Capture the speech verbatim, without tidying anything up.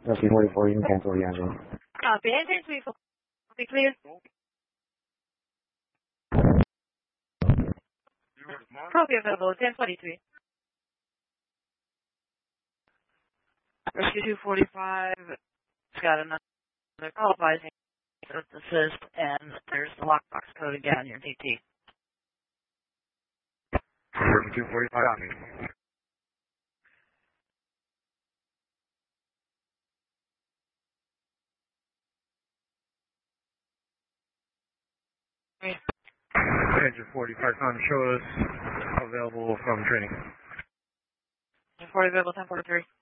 Rescue forty-four, you can cancel the engine. Copy. Engine three four, be clear. Copy available, ten forty-three. Rescue two forty-five, it's got another call advising assist, and there's the lockbox code again on your D T. Rescue two forty-five, copy. Engine forty-five, time show us available from training. Engine forty available, ten forty-three.